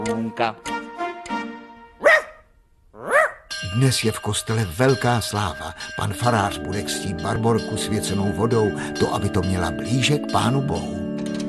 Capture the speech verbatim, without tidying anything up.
Dnes je v kostele velká sláva. Pan farář bude křtít Barborku svěcenou vodou, to, aby to měla blíže k Pánu Bohu.